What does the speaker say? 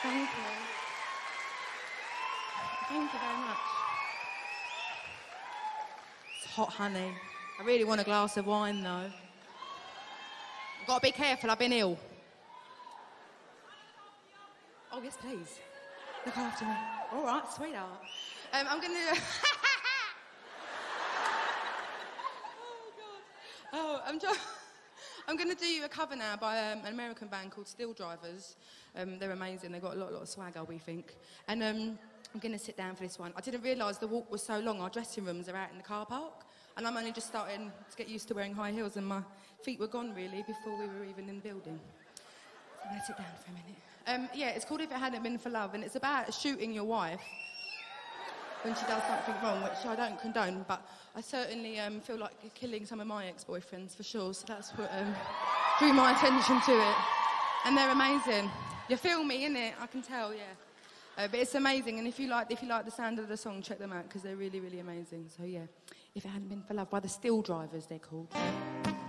Thank you. Thank you very much. It's hot, honey. I really want a glass of wine, though. I've got to be careful, I've been ill. Oh, yes, please. Look after me. All right, sweetheart. I'm going to... I'm going to do you a cover now by an American band called Steel Drivers. They're amazing. They've got a lot of swagger, we think. And I'm going to sit down for this one. I didn't realise the walk was so long. Our dressing rooms are out in the car park. And I'm only just starting to get used to wearing high heels, and my feet were gone, really, before we were even in the building. So I'm going to sit down for a minute. Yeah, it's called If It Hadn't Been For Love, and it's about shooting your wife when she does something wrong, which I don't condone, but I certainly feel like killing some of my ex-boyfriends, for sure, so that's what drew my attention to it. And they're amazing. You feel me, innit? I can tell, yeah. But it's amazing, and if you like the sound of the song, check them out, because they're really, really amazing. So, yeah, If It Hadn't Been For Love by the Steel Drivers, they're called.